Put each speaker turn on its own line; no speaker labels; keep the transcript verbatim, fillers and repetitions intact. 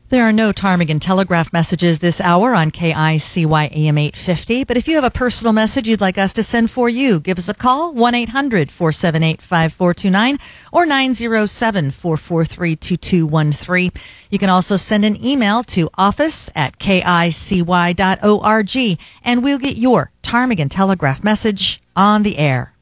There are no Ptarmigan Telegraph messages this hour on K I C Y A M eight fifty, but if you have a personal message you'd like us to send for you, give us a call, one eight hundred four seven eight five four two nine or nine zero seven four four three two two one three. You can also send an email to office at K I C Y dot org, and we'll get your Ptarmigan Telegraph message on the air.